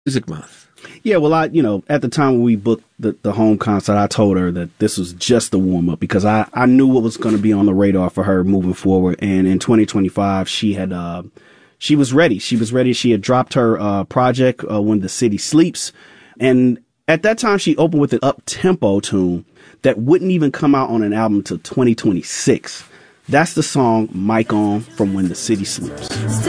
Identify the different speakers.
Speaker 1: Music Month.
Speaker 2: Yeah, well, at the time when we booked the home concert, I told her that this was just the warm up because I knew what was going to be on the radar for her moving forward. And in 2025, she was ready. She was ready. She had dropped her project, When the City Sleeps. And at that time, she opened with an up-tempo tune that wouldn't even come out on an album until 2026. That's the song Mic On from When the City Sleeps.